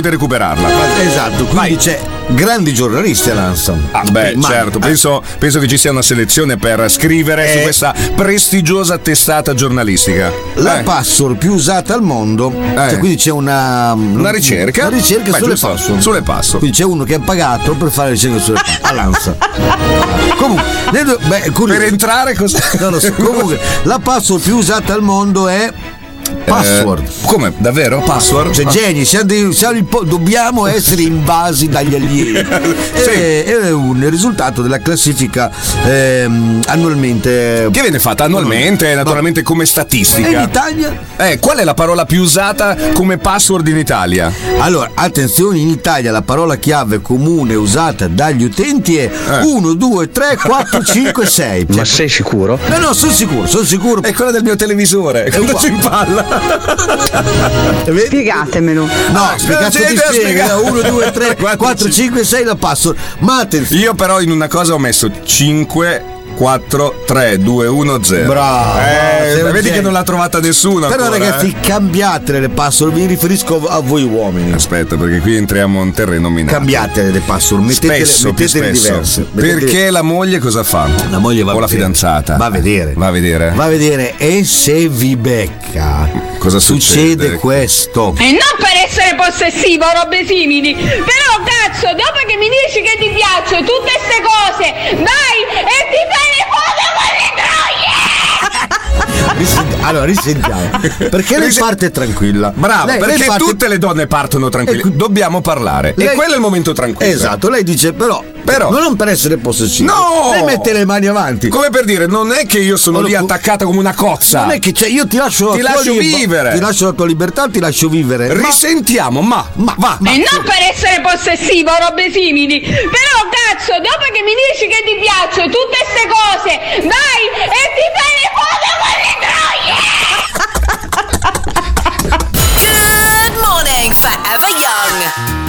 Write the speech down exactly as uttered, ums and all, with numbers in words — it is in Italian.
recuperarla. Esatto, quindi Vai. c'è grandi giornalisti all'Ansa. Ah, beh, Ma, certo, eh. penso, penso che ci sia una selezione per scrivere eh. su questa prestigiosa testata giornalistica. La eh. password più usata al mondo, eh. cioè, quindi c'è una, una ricerca, una ricerca beh, sulle giusto, password. Sulle password. Quindi c'è uno che ha pagato per fare ricerca sulle password all'Ansa. Comunque, beh, per entrare così. No, no, comunque, la password più usata al mondo è password. Eh, come? Davvero? Password? Cioè, geni, siamo dei, siamo il po- dobbiamo essere invasi dagli alieni. Sì. È, è un risultato della classifica ehm, annualmente. Che viene fatta annualmente, no, naturalmente, no. come statistica. E in Italia? Eh, qual è la parola più usata come password in Italia? Allora, attenzione, in Italia la parola chiave comune usata dagli utenti è eh. uno, due, tre, quattro, cinque, sei. Ma sei sicuro? No, no, sono sicuro, sono sicuro. È quella del mio televisore. È quando ci impalla. Spiegatemelo. No, spiegate ti spiega. uno, due, tre, quattro, cinque, sei la password. Ma attenzione. Io però in una cosa ho messo cinque quattro tre due uno zero. Bravo. Eh, vedi genio. Che non l'ha trovata nessuno. Però ancora, ragazzi, eh? cambiatele le password, mi riferisco a voi uomini. Aspetta, perché qui entriamo in terreno minato. Cambiatele le password, mettetele, spesso, mettetele diverse. Mettetele... Perché la moglie cosa fa? La moglie va o a la vedere. fidanzata? Va a vedere. Va a vedere. Va a vedere e se vi becca. Cosa succede? Succede questo. E non per essere possessivo o robe simili. Però cazzo, dopo che mi dici che ti piacciono tutte ste cose, vai e ti fai le foto con le troie! Allora risentiamo. Perché lei Risen- parte tranquilla. Bravo, lei, perché lei parte... tutte le donne partono tranquille. Ecco. Dobbiamo parlare. Lei... E quello è il momento tranquillo. Esatto, lei dice però, però non per essere possessivo. No! Lei mette le mani avanti. Come per dire, non è che io sono allora, lì attaccata come una cozza. Non è che cioè, io ti lascio ti la lascio tua liber- vivere. Ti lascio la tua libertà, ti lascio vivere. Risentiamo, ma, ma, ma, ma E non per essere possessivo o robe simili. Però cazzo, dopo che mi dici che ti piacciono tutte ste cose, vai